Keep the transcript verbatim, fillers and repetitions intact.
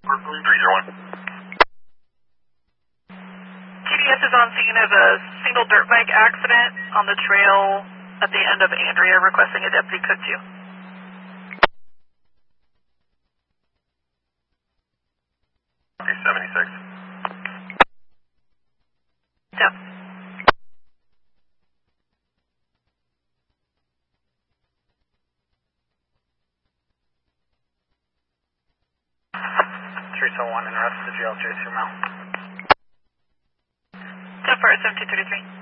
three zero one. T D S is on scene of a single dirt bike accident on the trail at the end of Andrea, requesting a deputy code two. Okay, seventy-six. Yep. three two one, interrupt the jail, J C Mel. ten four seven two three three.